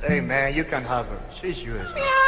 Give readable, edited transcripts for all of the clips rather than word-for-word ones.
Hey, man, you can have her. She's yours.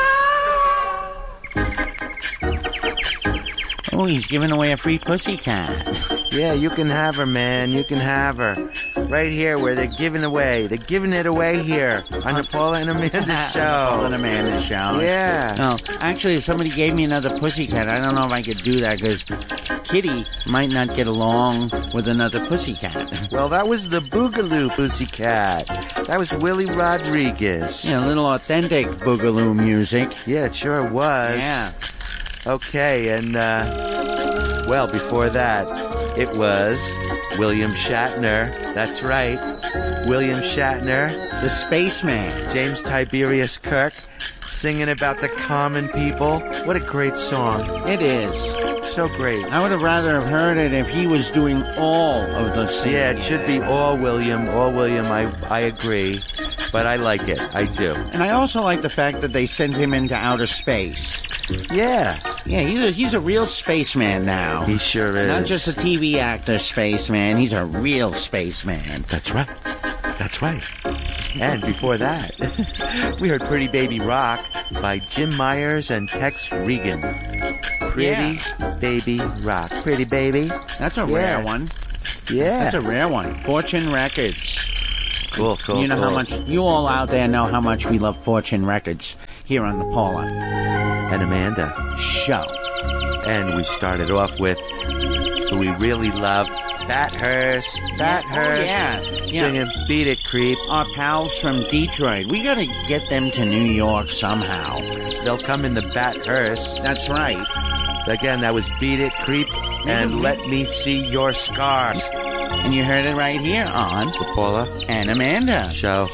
Oh, he's giving away a free pussycat. Yeah, you can have her, man. You can have her. Right here where they're giving it away here on the Paula and Amanda show. Paula and Amanda show. Yeah. No, actually, if somebody gave me another pussycat, I don't know if I could do that because Kitty might not get along with another pussycat. Well, that was the Boogaloo pussycat. That was Willie Rodriguez. Yeah, a little authentic Boogaloo music. Yeah, it sure was. Yeah. Okay, and, well, before that, it was William Shatner. That's right. William Shatner. The spaceman. James Tiberius Kirk singing about the common people. What a great song. It is. So great. I would have rather have heard it if he was doing all of the singing. Yeah, it should be all William. All William, I agree. But I like it. I do. And I also like the fact that they sent him into outer space. Yeah. Yeah, he's a real spaceman now. He sure is. Not just a TV actor spaceman. He's a real spaceman. That's right. That's right. And before that, we heard Pretty Baby Rock by Jim Myers and Tex Regan. Pretty Baby Rock. Pretty Baby. That's a rare one. Yeah. That's a rare one. Fortune Records. Cool. You know how much, you all out there know how much we love Fortune Records here on the Paula and Amanda show. And we started off with who we really love, Bathurst. Yeah. Singing Beat It, Creep. Our pals from Detroit. We gotta get them to New York somehow. They'll come in the Bathurst. That's right. Again, that was Beat It, Creep, and Let Me See Your Scars. And you heard it right here on the Paula and Amanda show.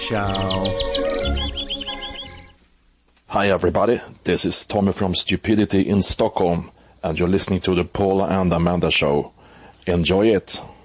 Hi everybody, this is Tommy from Stupidity in Stockholm, and you're listening to the Paula and Amanda show. Enjoy it!